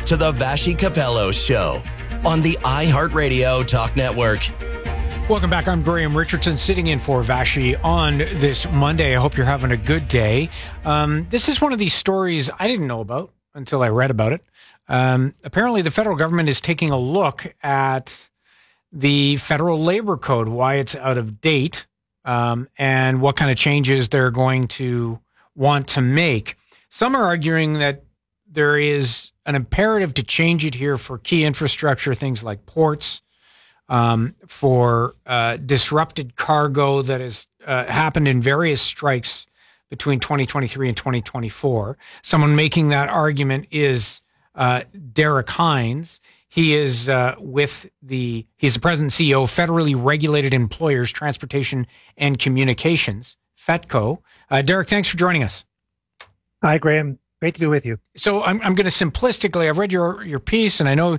to the Vassy Capello Show on the iHeartRadio Talk Network. Welcome back. I'm Graham Richardson, sitting in for Vassy on this Monday. I hope you're having a good day. This is one of these stories I didn't know about until I read about it. Apparently, the federal government is taking a look at the federal labor code, why it's out of date, and what kind of changes they're going to want to make. Some are arguing that there is an imperative to change it here for key infrastructure, things like ports, for disrupted cargo that has happened in various strikes between 2023 and 2024. Someone making that argument is Derek Hines. He is he's the president and CEO of Federally Regulated Employers, Transportation and Communications, FETCO. Derek, thanks for joining us. Hi, Graham. Great to be with you. So I'm going to simplistically, I've read your piece, and I know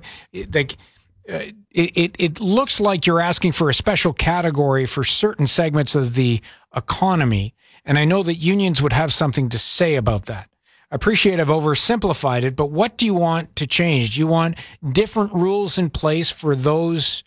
it looks like you're asking for a special category for certain segments of the economy, and I know that unions would have something to say about that. I appreciate I've oversimplified it, but what do you want to change? Do you want different rules in place for those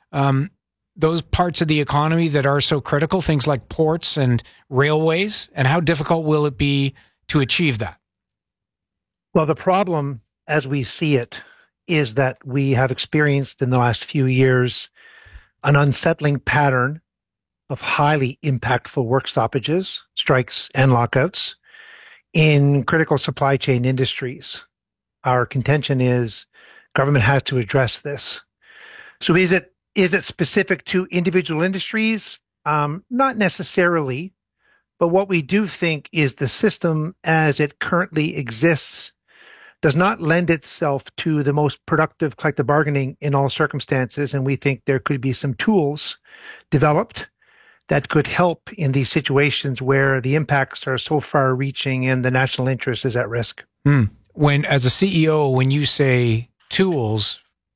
parts of the economy that are so critical, things like ports and railways? And how difficult will it be to achieve that? Well, the problem, as we see it, is that we have experienced in the last few years an unsettling pattern of highly impactful work stoppages, strikes, and lockouts in critical supply chain industries. Our contention is government has to address this. So is it specific to individual industries? Not necessarily, but what we do think is the system as it currently exists does not lend itself to the most productive collective bargaining in all circumstances, and we think there could be some tools developed that could help in these situations where the impacts are so far-reaching and the national interest is at risk. When, as a CEO, when you say tools,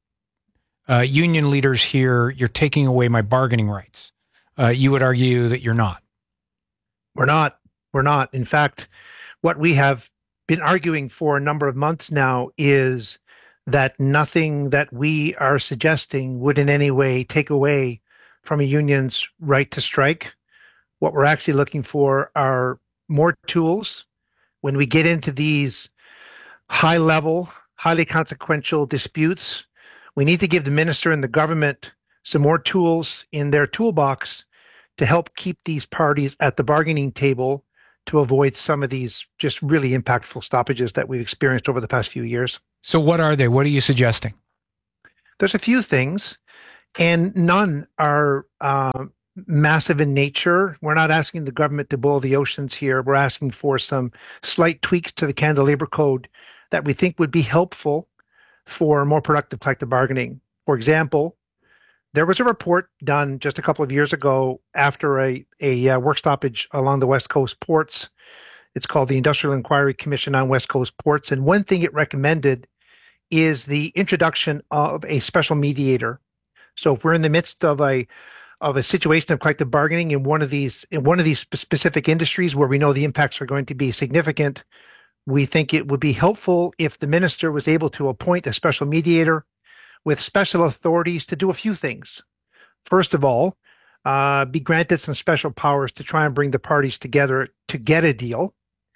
union leaders here, you're taking away my bargaining rights. You would argue that you're not. We're not. In fact, what we have been arguing for a number of months now is that nothing that we are suggesting would in any way take away from a union's right to strike. What we're actually looking for are more tools. When we get into these high-level, highly consequential disputes, we need to give the minister and the government some more tools in their toolbox to help keep these parties at the bargaining table to avoid some of these just really impactful stoppages that we've experienced over the past few years. So what are they? What are you suggesting? There's a few things, and none are massive in nature. We're not asking the government to boil the oceans here. We're asking for some slight tweaks to the Canada Labour Code that we think would be helpful for more productive collective bargaining. For example, there was a report done just a couple of years ago after a work stoppage along the West Coast ports. It's called the Industrial Inquiry Commission on West Coast Ports. And one thing it recommended is the introduction of a special mediator. So if we're in the midst of a situation of collective bargaining in one of these specific industries where we know the impacts are going to be significant, we think it would be helpful if the minister was able to appoint a special mediator with special authorities to do a few things. First of all, be granted some special powers to try and bring the parties together to get a deal.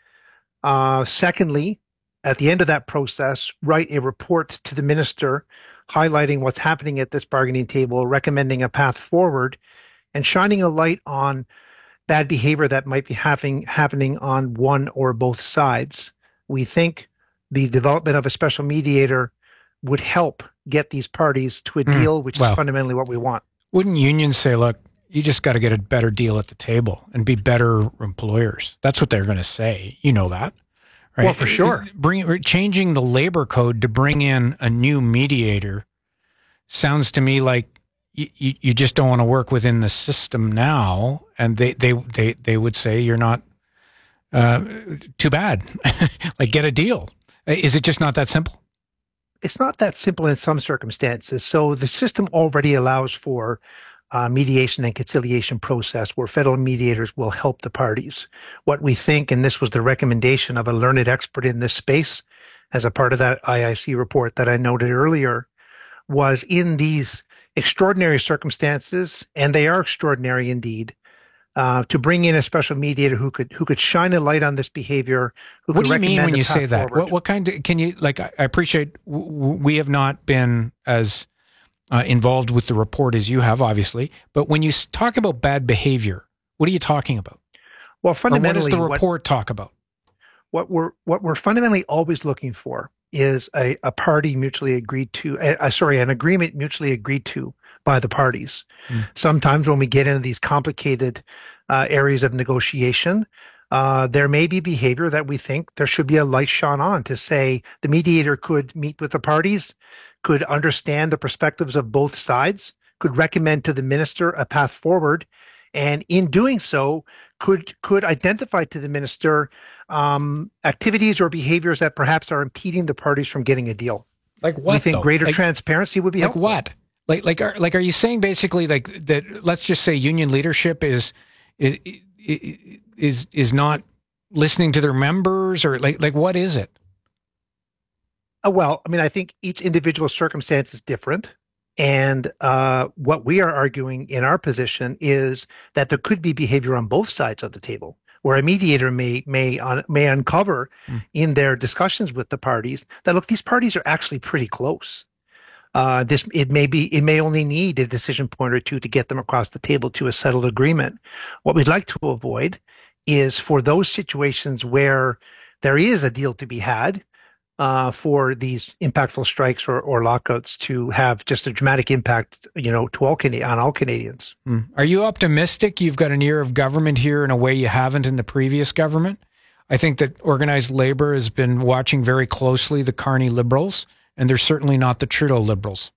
Secondly, at the end of that process, write a report to the minister highlighting what's happening at this bargaining table, recommending a path forward, and shining a light on bad behavior that might be happening on one or both sides. We think the development of a special mediator would help get these parties to a deal, which is fundamentally what we want. Wouldn't unions say, look, you just got to get a better deal at the table and be better employers? That's what they're going to say. You know that, right? Well, for sure. Changing the labor code to bring in a new mediator sounds to me like you just don't want to work within the system now. And they would say you're not too bad. Like, get a deal. Is it just not that simple? It's not that simple in some circumstances. So the system already allows for mediation and conciliation process where federal mediators will help the parties. What we think, and this was the recommendation of a learned expert in this space, as a part of that IIC report that I noted earlier, was in these extraordinary circumstances, and they are extraordinary indeed, to bring in a special mediator who could shine a light on this behavior. What do you mean when you say that? What kind of, can you, like, I appreciate we have not been as involved with the report as you have, obviously, but when you talk about bad behavior, what are you talking about? Well, fundamentally, what does the report talk about? What we're fundamentally always looking for is a party mutually agreed to, an agreement mutually agreed to by the parties. Sometimes when we get into these complicated areas of negotiation, there may be behavior that we think there should be a light shone on to say the mediator could meet with the parties, could understand the perspectives of both sides, could recommend to the minister a path forward, and in doing so, could identify to the minister activities or behaviors that perhaps are impeding the parties from getting a deal. Like what? We think greater transparency would be helpful. Like what? Are you saying basically like that? Let's just say union leadership is not listening to their members, or like what is it? Well, I mean, I think each individual circumstance is different. And what we are arguing in our position is that there could be behavior on both sides of the table, where a mediator may uncover in their discussions with the parties that, look, these parties are actually pretty close. It may only need a decision point or two to get them across the table to a settled agreement. What we'd like to avoid is for those situations where there is a deal to be had, for these impactful strikes or lockouts to have just a dramatic impact, on all Canadians. Are you optimistic you've got an ear of government here in a way you haven't in the previous government? I think that organized labor has been watching very closely the Carney Liberals, and they're certainly not the Trudeau Liberals.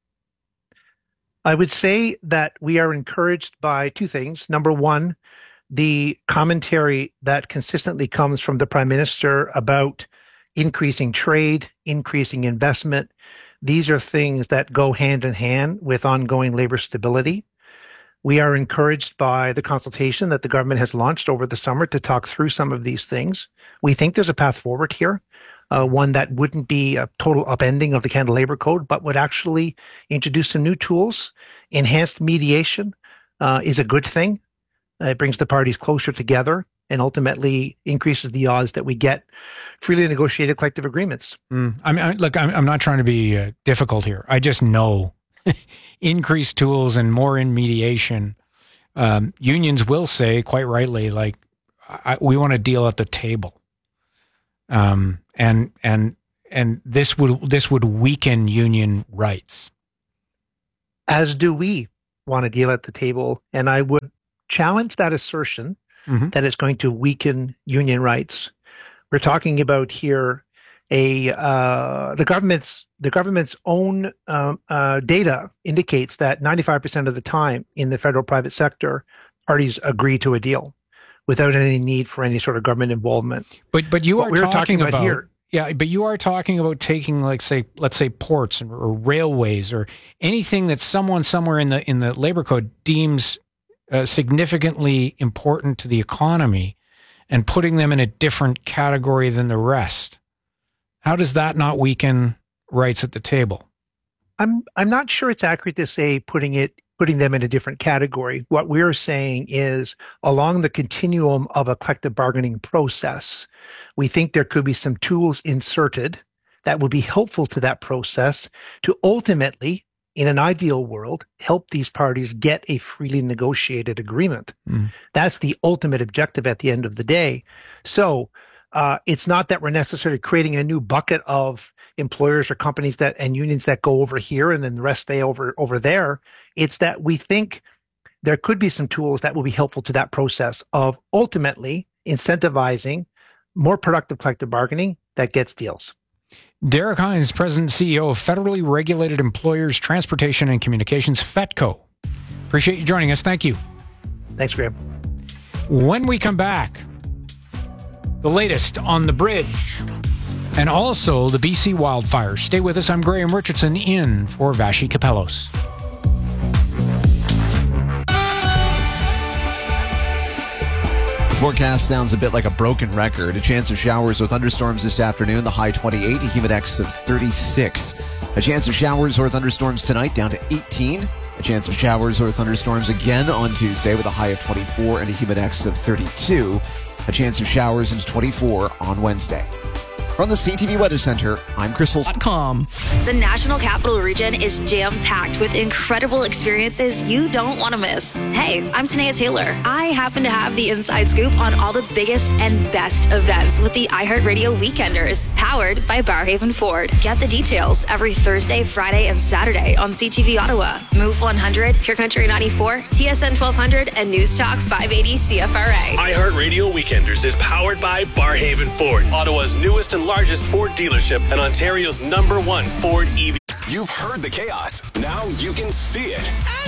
I would say that we are encouraged by two things. Number one, the commentary that consistently comes from the Prime Minister about increasing trade, increasing investment. These are things that go hand in hand with ongoing labor stability. We are encouraged by the consultation that the government has launched over the summer to talk through some of these things. We think there's a path forward here, one that wouldn't be a total upending of the Canada Labor Code, but would actually introduce some new tools. Enhanced mediation is a good thing. It brings the parties closer together and ultimately increases the odds that we get freely negotiated collective agreements. I'm not trying to be difficult here. I just know increased tools and more in mediation. Unions will say, quite rightly, like, we want to deal at the table, and this would weaken union rights. As do we want to deal at the table, and I would challenge that assertion. That it's going to weaken union rights. We're talking about here the government's own data indicates that 95% of the time in the federal private sector, parties agree to a deal without any need for any sort of government involvement. But you are talking about here. Yeah, but you are talking about taking, let's say ports or railways or anything that someone somewhere in the labor code deems significantly important to the economy and putting them in a different category than the rest. How does that not weaken rights at the table? I'm not sure it's accurate to say putting them in a different category. What we're saying is along the continuum of a collective bargaining process, we think there could be some tools inserted that would be helpful to that process to ultimately, in an ideal world, help these parties get a freely negotiated agreement. That's the ultimate objective at the end of the day. So it's not that we're necessarily creating a new bucket of employers or companies and unions that go over here and then the rest stay over there. It's that we think there could be some tools that will be helpful to that process of ultimately incentivizing more productive collective bargaining that gets deals. Derek Hines, President and CEO of Federally Regulated Employers Transportation and Communications, FETCO. Appreciate you joining us. Thank you. Thanks, Graham. When we come back, the latest on the bridge and also the BC wildfires. Stay with us. I'm Graham Richardson in for Vassy Kapelos. forecast sounds a bit like a broken record. A chance of showers or thunderstorms this afternoon, the high 28, a humidex of 36. A chance of showers or thunderstorms tonight, down to 18. A chance of showers or thunderstorms again on Tuesday with a high of 24 and a humidex of 32. A chance of showers into 24 on Wednesday. From the CTV Weather Center, I'm Chris Holst.com. The National Capital Region is jam-packed with incredible experiences you don't want to miss. Hey, I'm Tanea Taylor. I happen to have the inside scoop on all the biggest and best events with the iHeartRadio Weekenders, powered by Barrhaven Ford. Get the details every Thursday, Friday, and Saturday on CTV Ottawa, Move 100, Pure Country 94, TSN 1200, and News Talk 580 CFRA. iHeartRadio Weekenders is powered by Barrhaven Ford, Ottawa's newest and largest Ford dealership and Ontario's #1 Ford EV. You've heard the chaos. Now you can see it.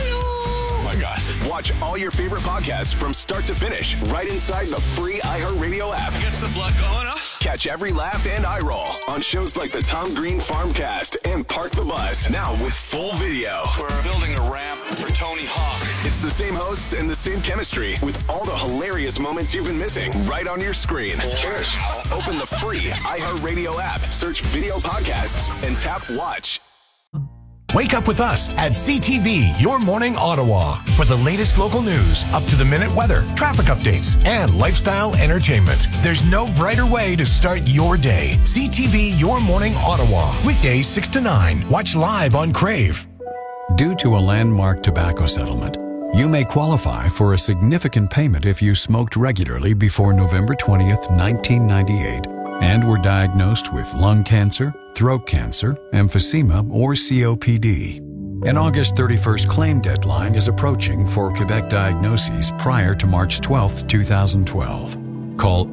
Oh my God. Watch all your favorite podcasts from start to finish right inside the free iHeartRadio app. Gets the blood going up. Catch every laugh and eye roll on shows like the Tom Green Farmcast and Park the Bus. Now with full video. We're building a ramp for Tony Hawk. It's the same hosts and the same chemistry with all the hilarious moments you've been missing right on your screen. Cheers. Open the free iHeartRadio app, search video podcasts, and tap watch. Wake up with us at CTV, Your Morning Ottawa, for the latest local news, up-to-the-minute weather, traffic updates, and lifestyle entertainment. There's no brighter way to start your day. CTV, Your Morning Ottawa, weekdays 6 to 9. Watch live on Crave. Due to a landmark tobacco settlement, you may qualify for a significant payment if you smoked regularly before November 20th, 1998, and were diagnosed with lung cancer, throat cancer, emphysema, or COPD. An August 31st claim deadline is approaching for Quebec diagnoses prior to March 12, 2012. Call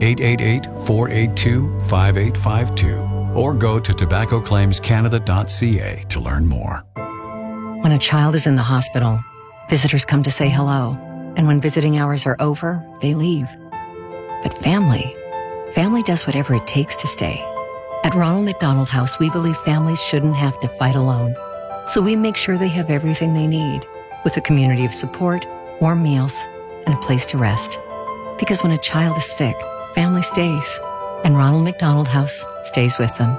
888-482-5852 or go to tobaccoclaimscanada.ca to learn more. When a child is in the hospital, visitors come to say hello. And when visiting hours are over, they leave. But family does whatever it takes to stay. At Ronald McDonald House, we believe families shouldn't have to fight alone. So we make sure they have everything they need, with a community of support, warm meals, and a place to rest. Because when a child is sick, family stays. And Ronald McDonald House stays with them.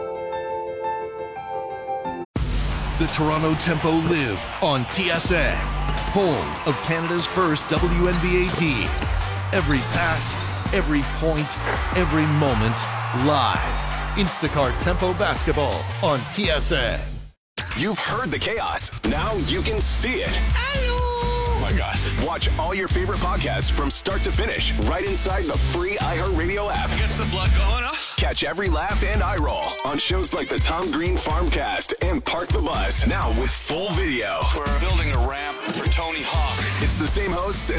The Toronto Tempo live on TSN, home of Canada's first WNBA team. Every pass, every point, every moment, live. Instacart Tempo Basketball on TSN. You've heard the chaos. Now you can see it. Oh my God. Watch all your favorite podcasts from start to finish right inside the free iHeartRadio app. Gets the blood going up. Catch every laugh and eye roll on shows like the Tom Green Farmcast and Park the Bus. Now with full video. We're building a ramp for Tony Hawk. It's the same hosts and